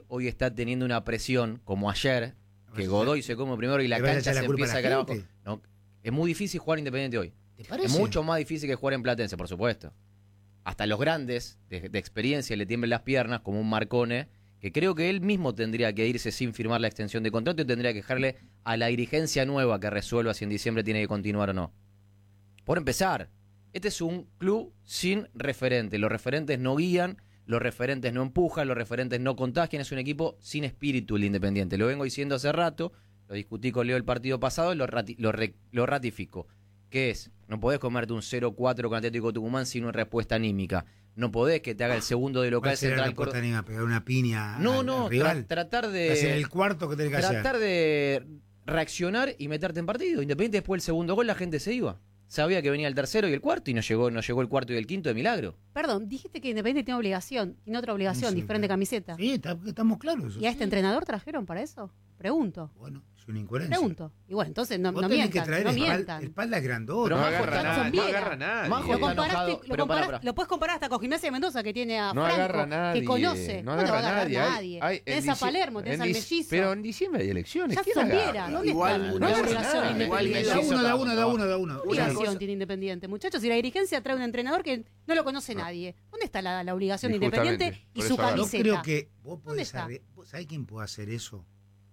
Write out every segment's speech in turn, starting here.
hoy está teniendo una presión, como ayer, que Godoy se come primero y la cancha se empieza a caer abajo. No, es muy difícil jugar Independiente hoy. ¿Te parece? Es mucho más difícil que jugar en Platense, por supuesto. Hasta los grandes de experiencia le tiemblen las piernas, como un Marcone, que creo que él mismo tendría que irse sin firmar la extensión de contrato y tendría que dejarle a la dirigencia nueva que resuelva si en diciembre tiene que continuar o no. Por empezar, este es un club sin referente. Los referentes no guían, los referentes no empujan, los referentes no contagian. Es un equipo sin espíritu el Independiente. Lo vengo diciendo hace rato, lo discutí con Leo el partido pasado y lo ratifico. ¿Qué es? No podés comerte un 0-4 con Atlético Tucumán sin una respuesta anímica. No podés que te haga el segundo de local Central Córdoba. ¿Anímica? ¿Pegar una piña al rival? Tratar de... Hacer el cuarto que tenés que hacer. Tratar de reaccionar y meterte en partido. Independiente después del segundo gol la gente se iba. Sabía que venía el tercero y el cuarto y no llegó el cuarto y el quinto de milagro. Perdón, dijiste que Independiente tiene obligación, tiene otra obligación, diferente camiseta. Sí, estamos claros. ¿Y a este entrenador trajeron para eso? Pregunto. Bueno, es una incoherencia. Pregunto. Y bueno, entonces no mientan. Que traer no mientan. Espalda grandota. No agarra nada. Lo puedes comparar hasta con Gimnasia de Mendoza, que tiene a no Franco, que conoce. No agarra a nadie. Tenés a Palermo, tenés al Mellizo. Pero en diciembre hay elecciones. Ya son Viera. ¿Dónde está la obligación Independiente? Da uno. Obligación tiene Independiente, muchachos. Y la dirigencia trae un entrenador que no lo conoce nadie. ¿Dónde está la obligación Independiente y su camiseta? Yo creo que vos podés saber. ¿Sabés quién puede hacer eso?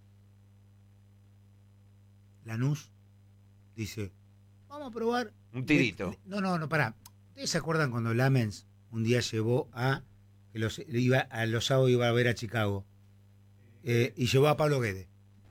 Lanús dice, vamos a probar un tirito. No, pará. ¿Ustedes se acuerdan cuando Lamens un día llevó a los sábados iba a ver a Chicago y llevó a Pablo Guedes?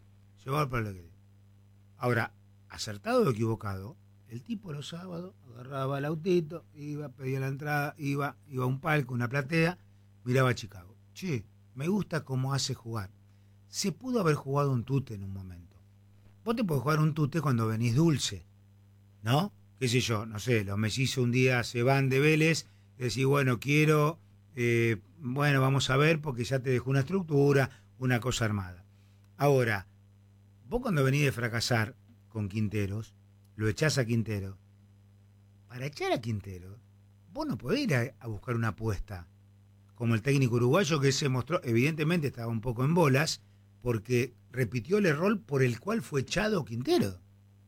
Ahora, acertado o equivocado, el tipo los sábados agarraba el autito, pedía la entrada, iba a un palco, una platea, miraba a Chicago. Che, me gusta cómo hace jugar. Se pudo haber jugado un tute en un momento. Vos te podés jugar un tute cuando venís dulce, ¿no? Qué sé yo, no sé, los mellizos un día se van de Vélez, decís, bueno, quiero, vamos a ver, porque ya te dejó una estructura, una cosa armada. Ahora, vos cuando venís de fracasar con Quinteros, lo echás a Quintero. Para echar a Quintero, vos no podés ir a buscar una apuesta, como el técnico uruguayo que se mostró, evidentemente estaba un poco en bolas, porque repitió el error por el cual fue echado Quintero.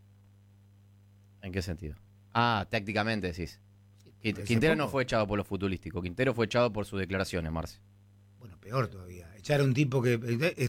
¿En qué sentido? Tácticamente decís. Quintero no fue echado por lo futbolístico, Quintero fue echado por sus declaraciones, Marce. Bueno, peor todavía. Echar a un tipo que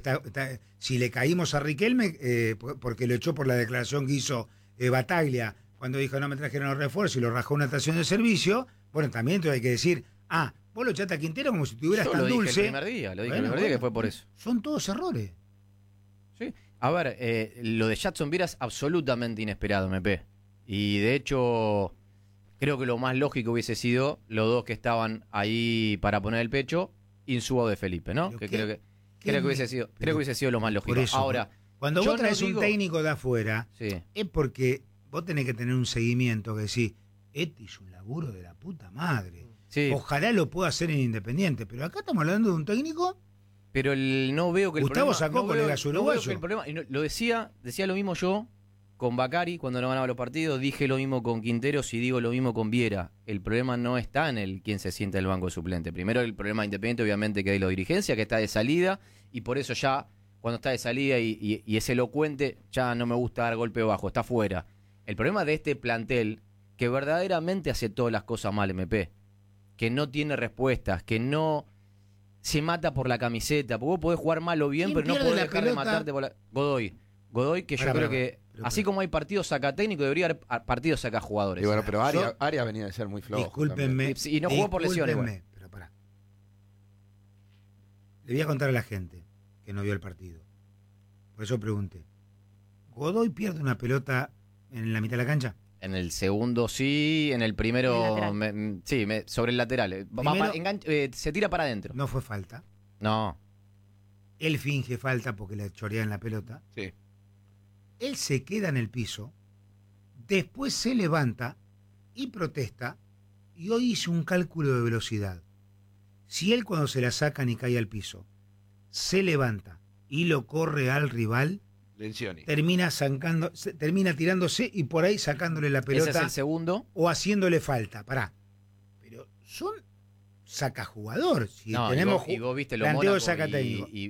si le caímos a Riquelme, porque lo echó por la declaración que hizo Bataglia, cuando dijo no me trajeron los refuerzos y lo rajó una estación de servicio, bueno, también entonces hay que decir, vos lo echaste a Quintero como si tuvieras tan dulce. Lo dije el primer día que fue por eso. Son todos errores. Sí. A ver, lo de Jadson Viera es absolutamente inesperado, MP. Y de hecho, creo que lo más lógico hubiese sido los dos que estaban ahí para poner el pecho, Insúa o de Felipe, ¿no? Que creo que hubiese sido lo más lógico. Por eso, ahora, cuando vos traes un técnico de afuera, es porque vos tenés que tener un seguimiento que decís, este es un laburo de la puta madre. Sí. Ojalá lo pueda hacer en Independiente, pero acá estamos hablando de un técnico. Pero no veo que Gustavo sacó colegas uruguayos. Lo decía lo mismo yo con Bacari cuando no ganaba los partidos, dije lo mismo con Quinteros y digo lo mismo con Viera. El problema no está en el quien se sienta en el banco de suplente. Primero el problema Independiente obviamente que hay la dirigencia, que está de salida, y por eso ya cuando está de salida y es elocuente, ya no me gusta dar golpe bajo, está fuera. El problema de este plantel, que verdaderamente hace todas las cosas mal, MP, que no tiene respuestas, que no se mata por la camiseta, porque vos podés jugar mal o bien, pero no podés dejar de matarte por la... Godoy, que yo creo que así como hay partidos saca técnico, debería haber partidos saca jugadores. Y bueno, pero Arias venía de ser muy flojo. Discúlpenme. Y no jugó por lesiones. Pero pará. Le voy a contar a la gente que no vio el partido. Por eso pregunté. ¿Godoy pierde una pelota en la mitad de la cancha? En el segundo sí, en el primero sobre el lateral. Se tira para adentro. ¿No fue falta? No. Él finge falta porque le chorean la pelota. Sí. Él se queda en el piso, después se levanta y protesta, y hoy hizo un cálculo de velocidad. Si él cuando se la sacan y cae al piso, se levanta y lo corre al rival, termina tirándose y por ahí sacándole la pelota. ¿Ese es el segundo? O haciéndole falta, pará. Pero son sacajugador. Si tenemos y vos viste lo planteo Mónaco saca técnico.